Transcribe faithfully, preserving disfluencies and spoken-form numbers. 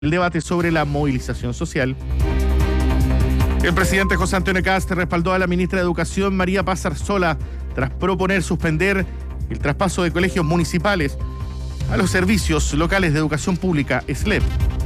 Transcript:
el debate sobre la movilización social. El presidente José Antonio Kast respaldó a la ministra de Educación, María Paz Arzola, tras proponer suspender el traspaso de colegios municipales a los servicios locales de educación pública, S L E P.